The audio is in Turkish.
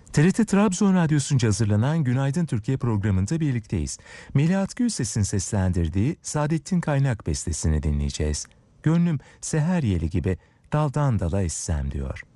TRT Trabzon Radyosu'nca hazırlanan Günaydın Türkiye programında birlikteyiz. Melahat Gülses'in seslendirdiği Saadettin Kaynak bestesini dinleyeceğiz. Gönlüm seher yeli gibi daldan dala essem diyor.